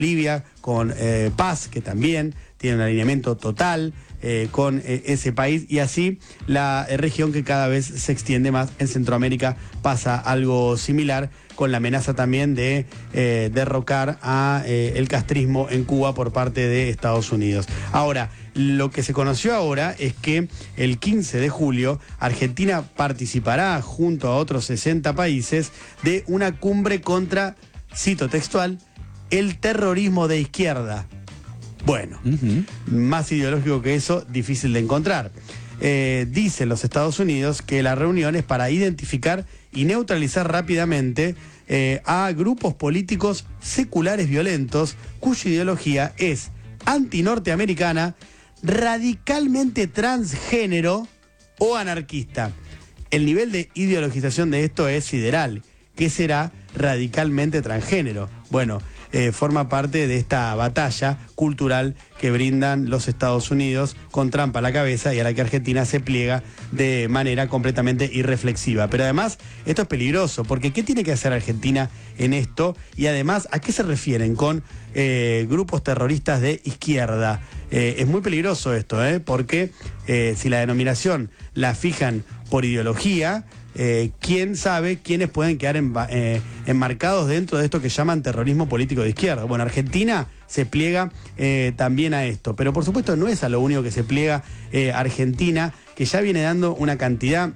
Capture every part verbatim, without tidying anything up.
Bolivia, con eh, Paz, que también tiene un alineamiento total eh, con eh, ese país, y así la eh, región que cada vez se extiende más. En Centroamérica pasa algo similar, con la amenaza también de eh, derrocar a eh, el castrismo en Cuba por parte de Estados Unidos. Ahora, lo que se conoció ahora es que el quince de julio Argentina participará junto a otros sesenta países de una cumbre contra, cito textual, el terrorismo de izquierda. Bueno, uh-huh. Más ideológico que eso, difícil de encontrar. Eh, dicen los Estados Unidos que la reunión es para identificar y neutralizar rápidamente eh, a grupos políticos seculares violentos cuya ideología es antinorteamericana, radicalmente transgénero o anarquista. El nivel de ideologización de esto es sideral. ¿Qué será radicalmente transgénero? Bueno, eh, forma parte de esta batalla cultural que brindan los Estados Unidos con Trump a la cabeza, y a la que Argentina se pliega de manera completamente irreflexiva. Pero además, esto es peligroso, porque ¿qué tiene que hacer Argentina en esto? Y además, ¿a qué se refieren con eh, grupos terroristas de izquierda? Eh, es muy peligroso esto, ¿eh? Porque eh, si la denominación la fijan por ideología, Eh, quién sabe quiénes pueden quedar en, eh, enmarcados dentro de esto que llaman terrorismo político de izquierda. Bueno, Argentina se pliega eh, también a esto, pero por supuesto no es a lo único que se pliega eh, Argentina, que ya viene dando una cantidad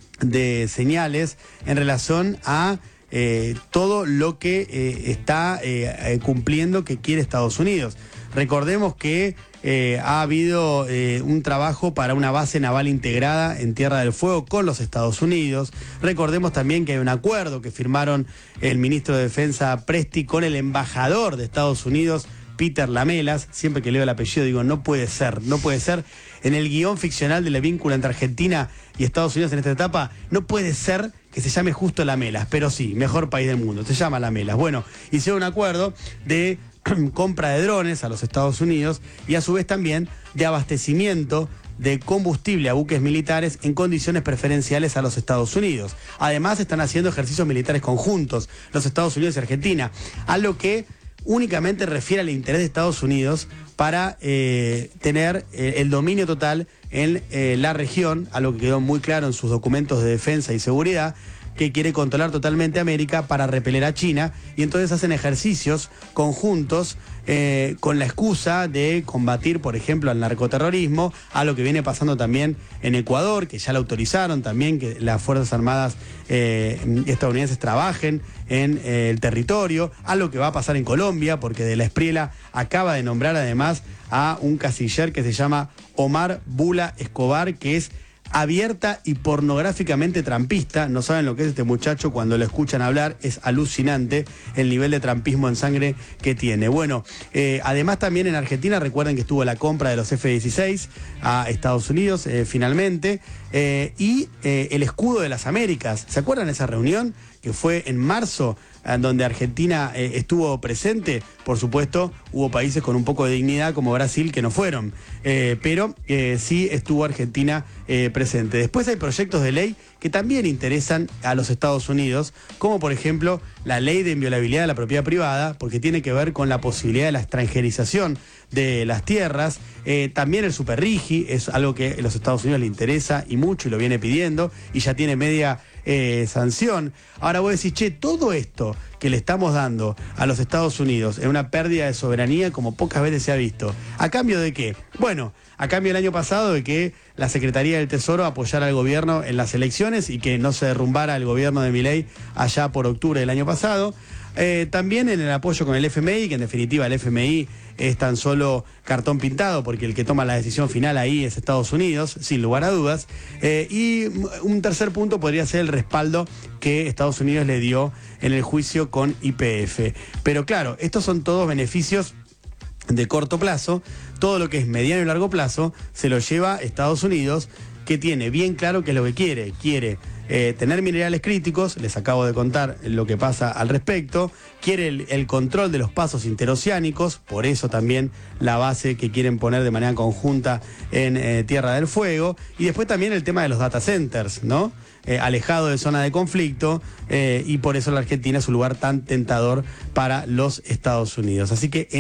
de señales en relación a eh, todo lo que eh, está eh, cumpliendo que quiere Estados Unidos. Recordemos que eh, ha habido eh, un trabajo para una base naval integrada en Tierra del Fuego con los Estados Unidos. Recordemos también que hay un acuerdo que firmaron el ministro de Defensa Presti con el embajador de Estados Unidos, Peter Lamelas. Siempre que leo el apellido digo, no puede ser, no puede ser. En el guión ficcional del vínculo entre Argentina y Estados Unidos en esta etapa, no puede ser que se llame justo Lamelas, pero sí, mejor país del mundo, se llama Lamelas. Bueno, hicieron un acuerdo de compra de drones a los Estados Unidos y a su vez también de abastecimiento de combustible a buques militares en condiciones preferenciales a los Estados Unidos. Además, están haciendo ejercicios militares conjuntos los Estados Unidos y Argentina, a lo que únicamente refiere al interés de Estados Unidos para eh, tener eh, el dominio total en eh, la región, a lo que quedó muy claro en sus documentos de defensa y seguridad, que quiere controlar totalmente América para repeler a China, y entonces hacen ejercicios conjuntos eh, con la excusa de combatir, por ejemplo, al narcoterrorismo, a lo que viene pasando también en Ecuador, que ya lo autorizaron también, que las Fuerzas Armadas eh, estadounidenses trabajen en eh, el territorio, a lo que va a pasar en Colombia, porque de la Espriella acaba de nombrar además a un canciller que se llama Omar Bula Escobar, que es abierta y pornográficamente trampista. No saben lo que es este muchacho, cuando lo escuchan hablar es alucinante el nivel de trampismo en sangre que tiene. Bueno, eh, además también en Argentina, recuerden que estuvo la compra de los F dieciséis a Estados Unidos eh, finalmente, eh, y eh, el escudo de las Américas. ¿Se acuerdan de esa reunión que fue en marzo, en donde Argentina eh, estuvo presente? Por supuesto, hubo países con un poco de dignidad como Brasil que no fueron, eh, pero eh, sí estuvo Argentina eh, presente. Después hay proyectos de ley que también interesan a los Estados Unidos, como por ejemplo la ley de inviolabilidad de la propiedad privada, porque tiene que ver con la posibilidad de la extranjerización de las tierras. Eh, también el superrigi es algo que a los Estados Unidos le interesa y mucho, y lo viene pidiendo, y ya tiene media eh, sanción. Ahora vos decís, che, todo esto que le estamos dando a los Estados Unidos es una pérdida de soberanía como pocas veces se ha visto. ¿A cambio de qué? Bueno, a cambio el año pasado de que la Secretaría del Tesoro apoyara al gobierno en las elecciones y que no se derrumbara el gobierno de Milei allá por octubre del año pasado. Eh, también en el apoyo con el F M I, que en definitiva el F M I es tan solo cartón pintado, porque el que toma la decisión final ahí es Estados Unidos, sin lugar a dudas. Eh, y un tercer punto podría ser el respaldo que Estados Unidos le dio en el juicio con Y P F. Pero claro, estos son todos beneficios de corto plazo. Todo lo que es mediano y largo plazo se lo lleva Estados Unidos, que tiene bien claro qué es lo que quiere. Quiere eh, tener minerales críticos, les acabo de contar lo que pasa al respecto. Quiere el, el control de los pasos interoceánicos, por eso también la base que quieren poner de manera conjunta en eh, Tierra del Fuego. Y después también el tema de los data centers, ¿no? Eh, alejado de zona de conflicto, eh, y por eso la Argentina es un lugar tan tentador para los Estados Unidos. Así que en